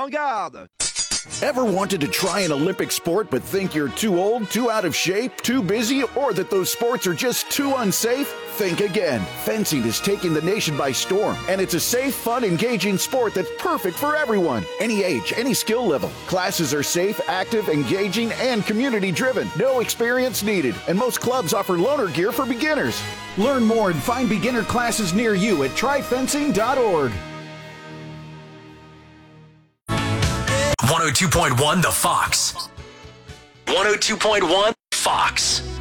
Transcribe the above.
Regarde. Ever wanted to try an Olympic sport but think you're too old, too out of shape, too busy, or that those sports are just too unsafe? Think again. Fencing is taking the nation by storm, and it's a safe, fun, engaging sport that's perfect for everyone. Any age, any skill level. Classes are safe, active, engaging, and community-driven. No experience needed, and most clubs offer loaner gear for beginners. Learn more and find beginner classes near you at tryfencing.org. 102.1 The Fox. 102.1 Fox.